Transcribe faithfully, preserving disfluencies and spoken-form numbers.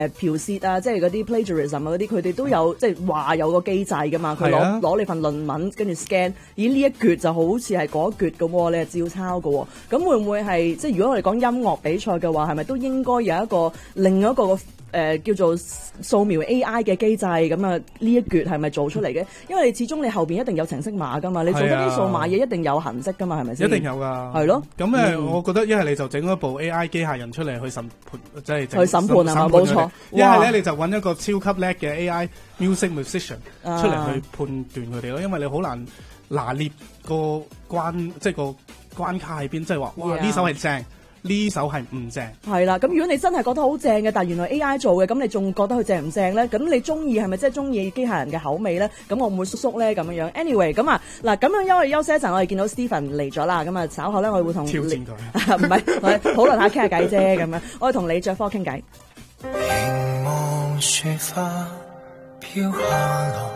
誒剽竊啊，即係嗰啲 plagiarism 啊嗰啲，佢哋都有即係話有個機制噶嘛，佢攞攞你份論文跟住 scan，咦呢一橛就好似係嗰一橛嘅喎，你係照抄嘅喎，咁會唔會係即係如果我哋講音樂比賽嘅話，係咪都應該有一個另一個誒、呃、叫做掃描 A I 嘅機制咁啊？呢一橛係咪做出嚟嘅？因為你始終你後邊一定有程式碼噶嘛，你做嗰啲數碼嘢一定有痕跡噶嘛，係咪先？ 一定有㗎。 係咯。 咁誒、嗯，我覺得一係你就整一部 A I 機械人出嚟去審判，即係去審判啊嘛，冇錯。 一係咧你就揾一個超級叻嘅 A I music musician 出嚟去判斷佢哋咯，因為你好難拿捏個關，即係個關卡喺邊，即係話哇呢首係正。呢首係唔正， 係啦。咁如果你真係覺得好正嘅，但係原來 A I 做嘅，咁你仲覺得佢正唔正咧？咁你中意係咪真係中意機械人嘅口味咧？咁我唔會縮縮咧咁樣樣。Anyway， 咁啊嗱，咁樣休息休息一陣，我哋見到 Stephen 嚟咗啦。咁啊稍後咧，我哋會同挑戰佢， 唔係我哋討論下傾下偈啫。咁樣，我哋同李卓科傾偈。 凝望雪花飄下來，